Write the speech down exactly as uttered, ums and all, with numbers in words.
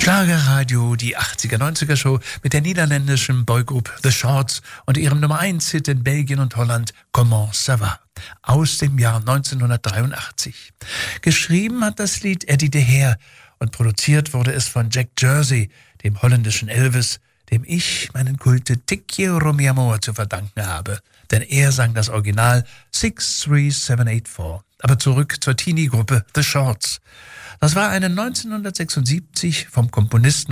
Schlagerradio, die achtziger-neunziger-Show mit der niederländischen Boygroup The Shorts und ihrem Nummer eins Hit in Belgien und Holland Comment ça va aus dem Jahr neunzehnhundertdreiundachtzig. Geschrieben hat das Lied Eddie de Heer und produziert wurde es von Jack Jersey, dem holländischen Elvis, dem ich meinen Kult Te Quiero Mi Amor zu verdanken habe. Denn er sang das Original six three seven eight four. Aber zurück zur Teenie-Gruppe The Shorts. Das war eine neunzehnhundertsechsundsiebzig vom Komponisten